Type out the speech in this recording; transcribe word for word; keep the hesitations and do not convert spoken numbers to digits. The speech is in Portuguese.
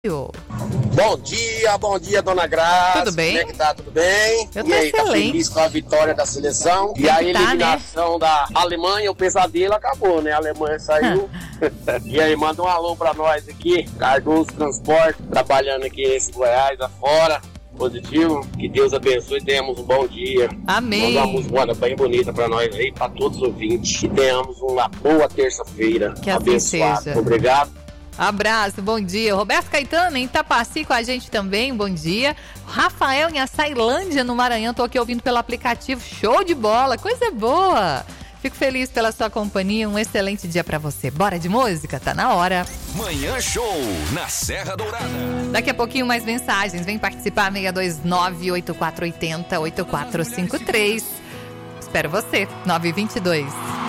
Bom dia, bom dia, dona Graça. Tudo bem? Como é que tá? Tudo bem? Eu tô e aí, excelente. tá feliz com a vitória da seleção? Tem E a que tá, eliminação, né, da Alemanha, o pesadelo acabou, né? A Alemanha saiu. E aí, manda um alô pra nós aqui. Cardoso Transporte, trabalhando aqui nesse Goiás, afora. Positivo, que Deus abençoe e tenhamos um bom dia. Amém. Manda uma música bem bonita pra nós aí, pra todos os ouvintes. E tenhamos uma boa terça-feira. Que assim abençoada. seja. Obrigado. Abraço, bom dia. Roberto Caetano em Itapaci com a gente também, bom dia. Rafael em Açailândia, no Maranhão, tô aqui ouvindo pelo aplicativo. Show de bola, coisa boa. Fico feliz pela sua companhia, um excelente dia pra você. Bora de música? Tá na hora. Manhã Show, na Serra Dourada. Daqui a pouquinho mais mensagens, vem participar, seis dois nove, oito quatro oito zero, oito quatro cinco três. Espero você, nove dois dois.